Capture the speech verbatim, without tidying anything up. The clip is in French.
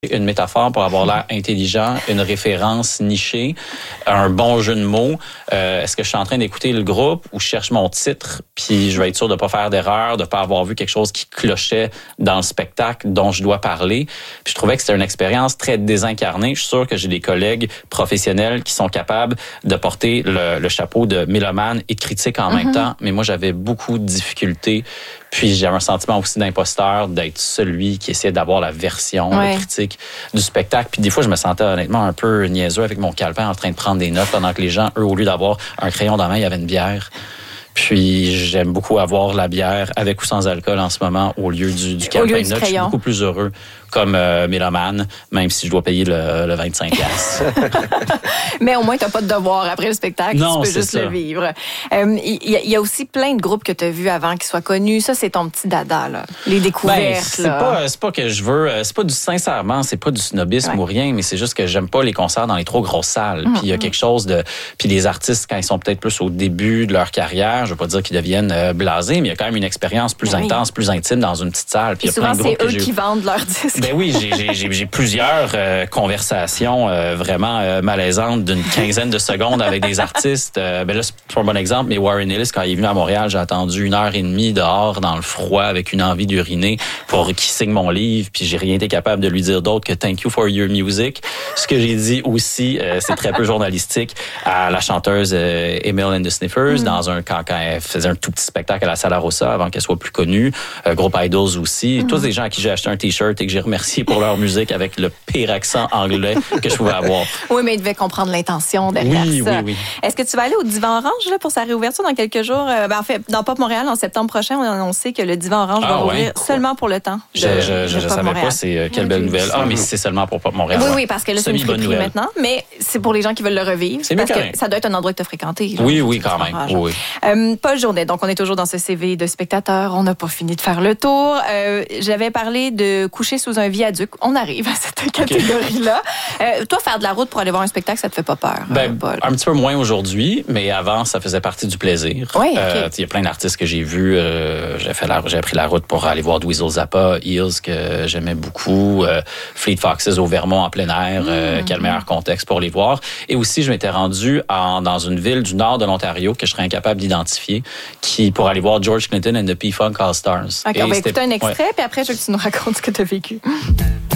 une métaphore pour avoir l'air intelligent, une référence nichée, un bon jeu de mots. Euh, est-ce que je suis en train d'écouter le groupe ou je cherche mon titre, puis je vais être sûr de pas faire d'erreur, de pas avoir vu quelque chose qui clochait dans le spectacle dont je dois parler. Puis je trouvais que c'était une expérience très désincarnée. Je suis sûr que j'ai des collègues professionnels qui sont capables de porter le, le chapeau de mélomane et de critique en mm-hmm. même temps, mais moi j'avais beaucoup de difficultés. Puis j'avais un sentiment aussi d'imposteur, d'être celui qui essayait d'avoir la version ouais. critique du spectacle. Puis des fois, je me sentais honnêtement un peu niaiseux avec mon calepin en train de prendre des notes pendant que les gens, eux, au lieu d'avoir un crayon dans la main, il y avait une bière. Puis j'aime beaucoup avoir la bière avec ou sans alcool en ce moment au lieu du, du calepin de notes. Je suis beaucoup plus heureux comme euh, mélomane, même si je dois payer le, le vingt-cinq dollars. Mais au moins, tu n'as pas de devoir après le spectacle. Non, tu peux juste ça. le vivre. Il euh, y, y a aussi plein de groupes que tu as vus avant qui soient connus. Ça, c'est ton petit dada, là. Les découvertes. Ben, c'est, là. Pas, c'est pas que je veux... C'est pas du sincèrement, c'est pas du snobisme ouais. ou rien, mais c'est juste que j'aime pas les concerts dans les trop grosses salles. Mm-hmm. Puis il y a quelque chose de... Puis les artistes, quand ils sont peut-être plus au début de leur carrière, je veux pas dire qu'ils deviennent euh, blasés, mais il y a quand même une expérience plus oui. intense, plus intime dans une petite salle. Puis et souvent, c'est eux qui vendent leurs disques. Ben oui, j'ai, j'ai, j'ai, j'ai plusieurs euh, conversations euh, vraiment euh, malaisantes d'une quinzaine de secondes avec des artistes. Euh, ben là, c'est pas un bon exemple, mais Warren Ellis, quand il est venu à Montréal, j'ai attendu une heure et demie dehors dans le froid avec une envie d'uriner pour qu'il signe mon livre, puis j'ai rien été capable de lui dire d'autre que « Thank you for your music ». Ce que j'ai dit aussi, euh, c'est très peu journalistique, à la chanteuse euh, Emil and the Sniffers, mm. dans un, quand, quand elle faisait un tout petit spectacle à la Sala Rossa avant qu'elle soit plus connue. Euh, groupe Idols aussi. Mm. Tous des gens à qui j'ai acheté un T-shirt et que j'ai remercié pour leur musique avec le pire accent anglais que je pouvais avoir. Oui, mais ils devaient comprendre l'intention derrière oui, ça. Oui, oui. Est-ce que tu vas aller au Divan Orange là, pour sa réouverture dans quelques jours? Euh, ben, en fait, dans Pop Montréal, en septembre prochain, on a annoncé que le Divan Orange ah, va rouvrir ouais. seulement pour le temps. De, je je, je, je savais Montréal. Pas, c'est euh, quelle belle nouvelle. Ah, mais c'est seulement pour Pop Montréal. Oui, oui, parce que là, c'est une friperie maintenant, mais c'est pour les gens qui veulent le revivre. C'est parce mieux que ça doit être un endroit que tu as fréquenté. Là, oui, oui, quand même. Oui. Euh, Paul Jourdain, donc on est toujours dans ce C V de spectateur. On n'a pas fini de faire le tour. Euh, j'avais parlé de coucher sous un viaduc. On arrive à cette catégorie-là. Okay. Euh, toi, faire de la route pour aller voir un spectacle, ça te fait pas peur? Ben, euh, Paul? Un petit peu moins aujourd'hui, mais avant, ça faisait partie du plaisir. Oui, il okay. euh, y a plein d'artistes que j'ai vus. Euh, j'ai, fait la, j'ai pris la route pour aller voir Dweezil Zappa, Eels, que j'aimais beaucoup, euh, Fleet Foxes au Vermont en plein air, euh, mm-hmm. quel meilleur contexte pour les voir. Et aussi, je m'étais rendu en, dans une ville du nord de l'Ontario que je serais incapable d'identifier, qui pour aller voir George Clinton and the P-Funk All-Stars. OK, et on va écouter un extrait, ouais. puis après, je veux que tu nous racontes ce que tu as vécu.